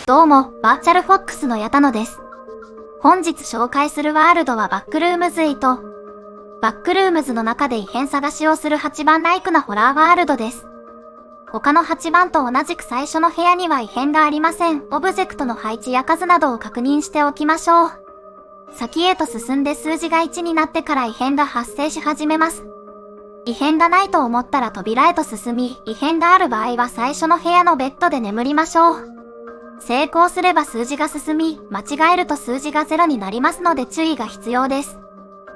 どうも、バーチャルフォックスの矢田野です。本日紹介するワールドはバックルームズ8。バックルームズの中で異変探しをする8番ライクなホラーワールドです。他の8番と同じく最初の部屋には異変がありません。オブジェクトの配置や数などを確認しておきましょう。先へと進んで数字が1になってから異変が発生し始めます。異変がないと思ったら扉へと進み、異変がある場合は最初の部屋のベッドで眠りましょう。成功すれば数字が進み、間違えると数字が0になりますので注意が必要です。